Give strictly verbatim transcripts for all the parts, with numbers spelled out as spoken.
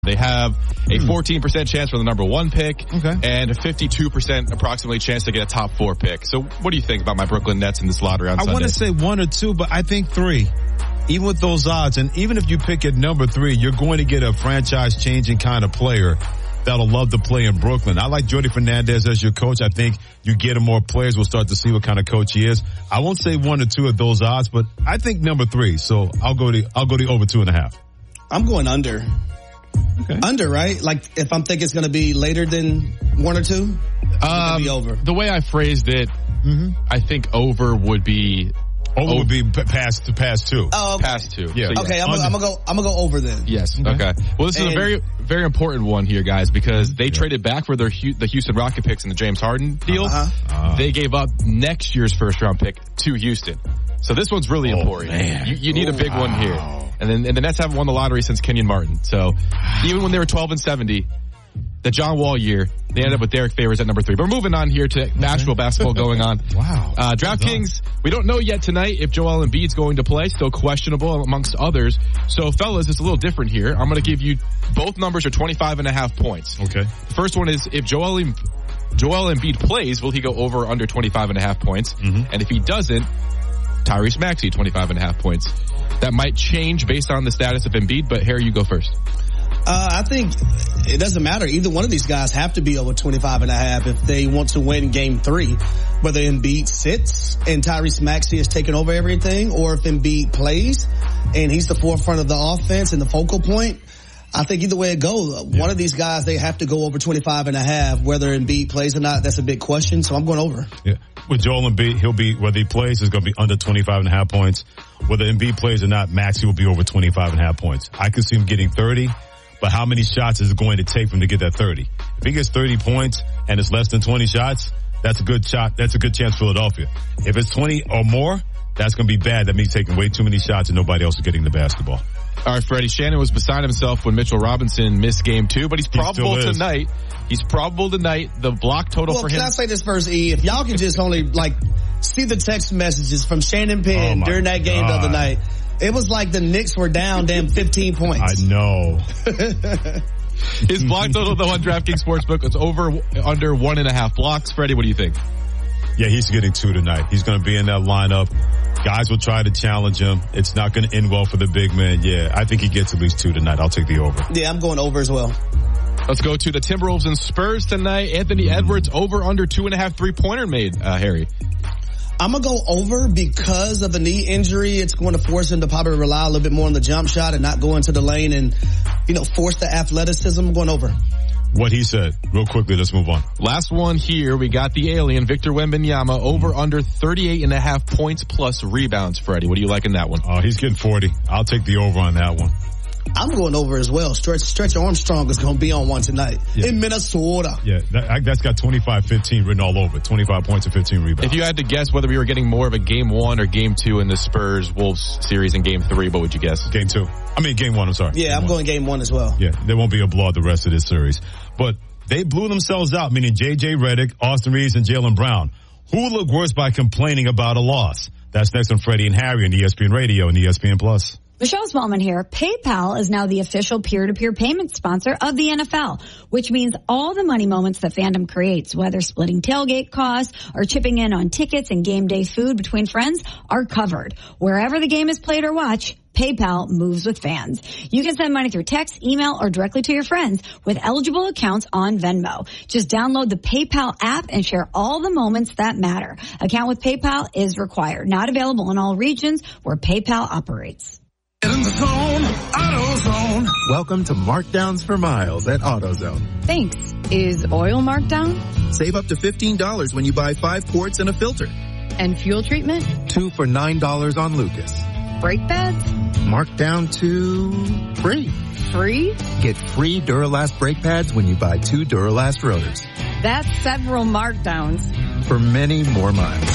They have a fourteen percent chance for the number one pick okay. and a fifty-two percent approximately chance to get a top four pick. So what do you think about my Brooklyn Nets in this lottery on I Sunday? I want to say one or two, but I think three. Even with those odds, and even if you pick at number three, you're going to get a franchise-changing kind of player that'll love to play in Brooklyn. I like Jordi Fernandez as your coach. I think you get him more players. We'll start to see what kind of coach he is. I won't say one or two of those odds, but I think number three. So I'll go to I'll go to over two and a half. I'm going under. Okay. Under, right? Like if I'm thinking it's going to be later than one or two, um, be over. The way I phrased it, mm-hmm. I think over would be over, over. would be past to past two. Oh, okay. Past two. Yeah. So, okay, yeah. I'm gonna, I'm gonna go. I'm gonna go over then. Yes. Okay. okay. Well, this and, is a very very important one here, guys, because they yeah. traded back for their the Houston Rocket picks in the James Harden deal. Uh-huh. Uh, they gave up next year's first round pick to Houston. So this one's really oh, important. Man. You, you need oh, a big wow. one here. And then and the Nets haven't won the lottery since Kenyon Martin. So even when they were twelve and seventy, the John Wall year, they ended up with Derek Favors at number three. But we're moving on here to okay. Nashville basketball going on. Wow. Uh, DraftKings, we don't know yet tonight if Joel Embiid's going to play. Still questionable amongst others. So fellas, it's a little different here. I'm going to give you both numbers are twenty-five and a half points. Okay. The first one is if Joel Joel Embiid plays, will he go over or under twenty-five and a half points? Mm-hmm. And if he doesn't, Tyrese Maxey, twenty-five and a half points. That might change based on the status of Embiid, but Harry, you go first. Uh, I think it doesn't matter. Either one of these guys have to be over twenty-five and a half if they want to win game three. Whether Embiid sits and Tyrese Maxey is taking over everything, or if Embiid plays and he's the forefront of the offense and the focal point. I think either way it goes, yeah. one of these guys, they have to go over twenty-five and a half. Whether Embiid plays or not, that's a big question. So I'm going over. Yeah. With Joel Embiid, he'll be, whether he plays, he's going to be under twenty-five and a half points. Whether Embiid plays or not, Maxey will be over twenty-five and a half points. I could see him getting thirty, but how many shots is it going to take for him to get that thirty? If he gets thirty points and it's less than twenty shots, that's a good shot. That's a good chance for Philadelphia. If it's twenty or more, that's going to be bad. That means taking way too many shots and nobody else is getting the basketball. All right, Freddie. Shannon was beside himself when Mitchell Robinson missed game two, but he's probable he tonight. He's probable tonight. The block total well, for him. Can I say this first, E? If y'all can just only, like, see the text messages from Shannon Penn oh during that game God. the other night. It was like the Knicks were down damn fifteen points. I know. His block total, though, on DraftKings Sportsbook was over under one and a half blocks. Freddie, what do you think? Yeah, he's getting two tonight. He's going to be in that lineup. Guys will try to challenge him. It's not going to end well for the big man. Yeah, I think he gets at least two tonight. I'll take the over. Yeah, I'm going over as well. Let's go to the Timberwolves and Spurs tonight. Anthony mm. Edwards over under two and a half three-pointer made, uh, Harry. I'm going to go over because of the knee injury. It's going to force him to probably rely a little bit more on the jump shot and not go into the lane and, you know, force the athleticism. I'm going over. What he said. Real quickly, let's move on. Last one here. We got the alien, Victor Wembanyama, over under thirty-eight and a half points plus rebounds, Freddie. What do you like in that one? Oh, uh, he's getting forty. I'll take the over on that one. I'm going over as well. Stretch, Stretch Armstrong is going to be on one tonight yeah. in Minnesota. Yeah, that, that's got twenty-five fifteen written all over it. twenty-five points and fifteen rebounds. If you had to guess whether we were getting more of a game one or game two in the Spurs-Wolves series in game three, what would you guess? Game two. I mean, game one, I'm sorry. Yeah, game I'm one. going game one as well. Yeah, there won't be a blowout the rest of this series. But they blew themselves out, meaning J J Redick, Austin Reeves, and Jaylen Brown. Who look worse by complaining about a loss? That's next on Freddie and Harry on E S P N Radio and E S P N Plus. Michelle Smallman here. PayPal is now the official peer-to-peer payment sponsor of the N F L, which means all the money moments that fandom creates, whether splitting tailgate costs or chipping in on tickets and game day food between friends, are covered. Wherever the game is played or watched, PayPal moves with fans. You can send money through text, email, or directly to your friends with eligible accounts on Venmo. Just download the PayPal app and share all the moments that matter. Account with PayPal is required. Not available in all regions where PayPal operates. Get in the zone, AutoZone. Welcome to Markdowns for Miles at AutoZone. Thanks. Is oil marked down? Save up to fifteen dollars when you buy five quarts and a filter. And fuel treatment? Two for nine dollars on Lucas. Brake pads? Marked down to free. Free? Get free Duralast brake pads when you buy two Duralast rotors. That's several markdowns. For many more miles.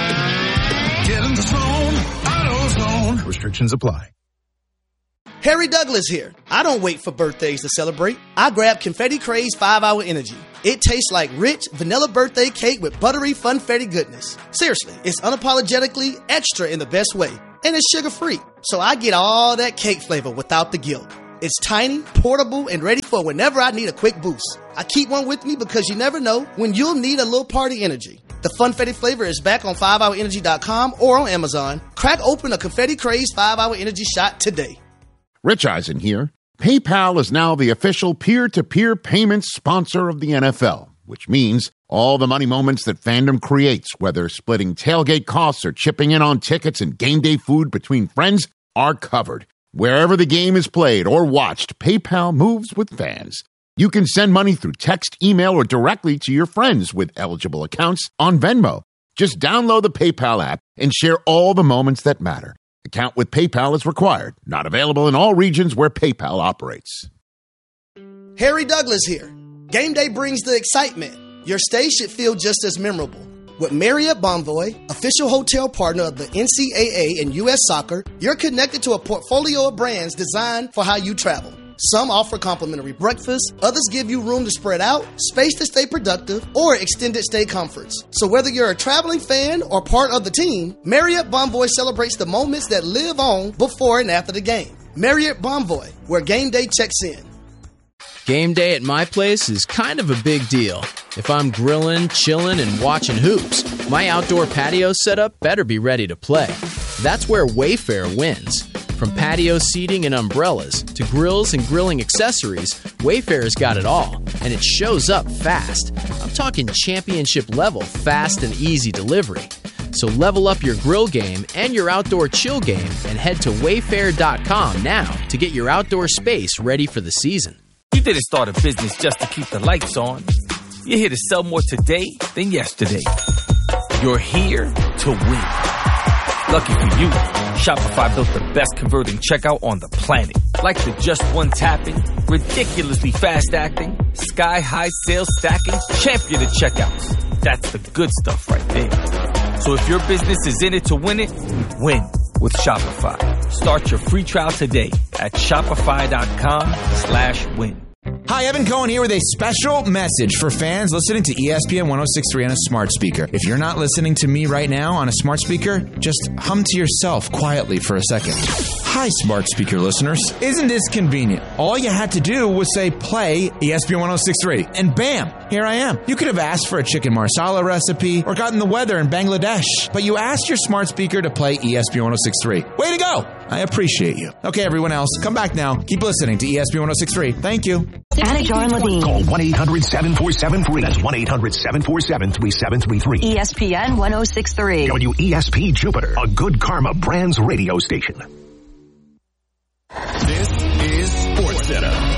Get in the zone, AutoZone. Restrictions apply. Harry Douglas here. I don't wait for birthdays to celebrate. I grab Confetti Craze five hour Energy. It tastes like rich vanilla birthday cake with buttery funfetti goodness. Seriously, it's unapologetically extra in the best way. And it's sugar-free, so I get all that cake flavor without the guilt. It's tiny, portable, and ready for whenever I need a quick boost. I keep one with me because you never know when you'll need a little party energy. The Funfetti flavor is back on five hour energy dot com or on Amazon. Crack open a Confetti Craze five hour Energy shot today. Rich Eisen here. PayPal is now the official peer-to-peer payments sponsor of the N F L, which means all the money moments that fandom creates, whether splitting tailgate costs or chipping in on tickets and game day food between friends, are covered. Wherever the game is played or watched, PayPal moves with fans. You can send money through text, email, or directly to your friends with eligible accounts on Venmo. Just download the PayPal app and share all the moments that matter. Account with PayPal is required. Not available in all regions where PayPal operates. Harry Douglas here. Game day brings the excitement. Your stay should feel just as memorable. With Marriott Bonvoy, official hotel partner of the N C double A and U S Soccer, you're connected to a portfolio of brands designed for how you travel. Some offer complimentary breakfast, others give you room to spread out, space to stay productive, or extended stay comforts. So whether you're a traveling fan or part of the team, Marriott Bonvoy celebrates the moments that live on before and after the game. Marriott Bonvoy, where game day checks in. Game day at my place is kind of a big deal. If I'm grilling, chilling, and watching hoops, my outdoor patio setup better be ready to play. That's where Wayfair wins. From patio seating and umbrellas to grills and grilling accessories, Wayfair's got it all, and it shows up fast. I'm talking championship level fast and easy delivery. So level up your grill game and your outdoor chill game and head to wayfair dot com now to get your outdoor space ready for the season. You didn't start a business just to keep the lights on. You're here to sell more today than yesterday. You're here to win. Lucky for you, Shopify built the best converting checkout on the planet. Like the just one tapping, ridiculously fast acting, sky high sales stacking, champion of checkouts. That's the good stuff right there. So if your business is in it to win it, win with Shopify. Start your free trial today at shopify.com slash win. Hi, Evan Cohen here with a special message for fans listening to E S P N one oh six point three on a smart speaker. If you're not listening to me right now on a smart speaker, just hum to yourself quietly for a second. Hi, smart speaker listeners. Isn't this convenient? All you had to do was say play E S P N one oh six point three, and bam, here I am. You could have asked for a chicken marsala recipe or gotten the weather in Bangladesh, but you asked your smart speaker to play E S P N one oh six point three. Way to go! I appreciate you. Okay, everyone else, come back now. Keep listening to E S P N one oh six point three. Thank you. Anna Jar and Levine. Call one eight hundred seven four seven free. That's one eight hundred seven four seven three seven three three. E S P N one oh six point three. W E S P Jupiter, a Good Karma Brands radio station. This is Sports Center.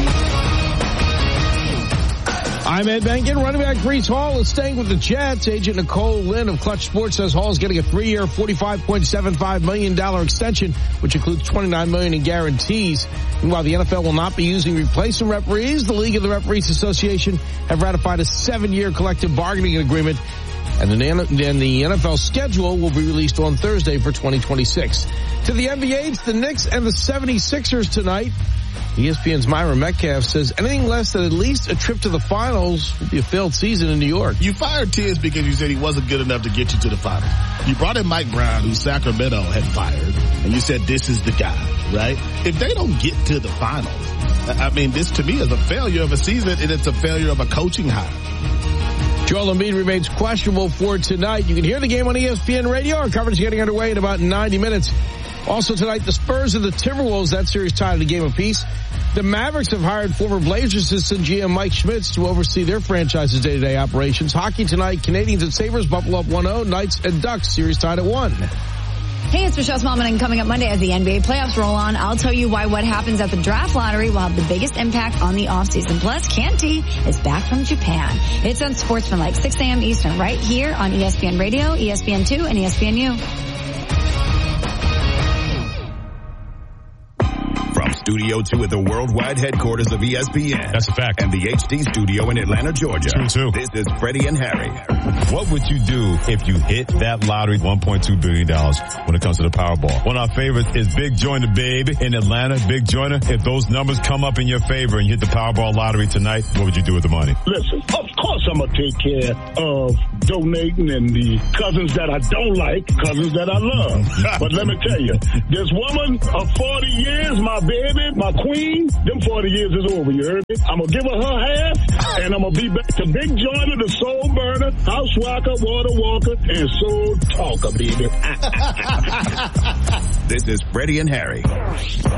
I'm Ed Benkin. Running back Breece Hall is staying with the Jets. Agent Nicole Lynn of Clutch Sports says Hall is getting a three-year, forty-five point seven five million dollars extension, which includes twenty-nine million dollars in guarantees. Meanwhile, the N F L will not be using replacement referees. The League of the Referees Association have ratified a seven-year collective bargaining agreement, and then the N F L schedule will be released on Thursday for twenty twenty-six. To the N B A, it's the Knicks and the seventy-sixers tonight. E S P N's Myra Metcalf says anything less than at least a trip to the finals would be a failed season in New York. You fired Tiz because you said he wasn't good enough to get you to the finals. You brought in Mike Brown, who Sacramento had fired, and you said this is the guy, right? If they don't get to the finals, I mean, this to me is a failure of a season, and it's a failure of a coaching hire. Joel Embiid remains questionable for tonight. You can hear the game on E S P N Radio. Our coverage is getting underway in about ninety minutes. Also tonight, the Spurs and the Timberwolves, that series tied at a game apiece. The Mavericks have hired former Blazers assistant G M Mike Schmitz to oversee their franchise's day-to-day operations. Hockey tonight, Canadians and Sabres, Buffalo up one oh, Knights and Ducks, series tied at one. Hey, it's Michelle Smallman, and coming up Monday as the N B A playoffs roll on, I'll tell you why what happens at the draft lottery will have the biggest impact on the offseason. Plus, Canty is back from Japan. It's Unsportsmanlike, six a.m. Eastern, right here on E S P N Radio, E S P N two, and E S P N U. From Studio two at the worldwide headquarters of E S P N. That's a fact. And the H D studio in Atlanta, Georgia. True, too. This is Freddie and Harry. What would you do if you hit that lottery one point two billion dollars when it comes to the Powerball? One of our favorites is Big Joiner, babe, in Atlanta. Big Joiner, if those numbers come up in your favor and you hit the Powerball lottery tonight, what would you do with the money? Listen, of course I'm going to take care of donating and the cousins that I don't like, cousins that I love. But let me tell you, this woman of forty years, my baby, married my queen, them forty years is over, you heard me? I'm going to give her her half, and I'm going to be back to Big Joyner, the soul burner, house rocker, water walker, and soul talker, baby. This is Freddie and Harry.